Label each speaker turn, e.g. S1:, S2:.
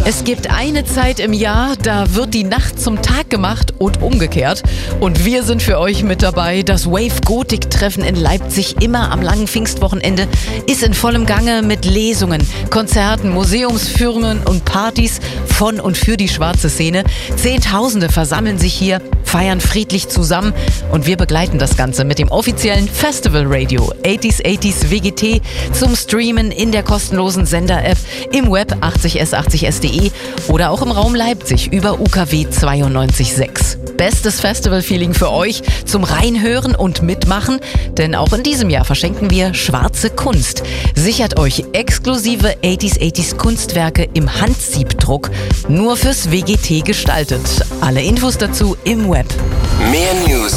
S1: Es gibt eine Zeit im Jahr, da wird die Nacht zum Tag gemacht und umgekehrt. Und wir sind für euch mit dabei. Das Wave-Gotik-Treffen in Leipzig, immer am langen Pfingstwochenende, ist in vollem Gange mit Lesungen, Konzerten, Museumsführungen und Partys von und für die schwarze Szene. Zehntausende versammeln sich hier, feiern friedlich zusammen und wir begleiten das Ganze mit dem offiziellen Festival Radio 80s WGT zum Streamen in der kostenlosen Sender-App, im Web 80s80s.de oder auch im Raum Leipzig über UKW 92.6. Bestes Festival-Feeling für euch zum Reinhören und Mitmachen, denn auch in diesem Jahr verschenken wir schwarze Kunst. Sichert euch exklusive 80s Kunstwerke im Handsiebdruck, nur fürs WGT gestaltet. Alle Infos dazu im Web.
S2: Mehr News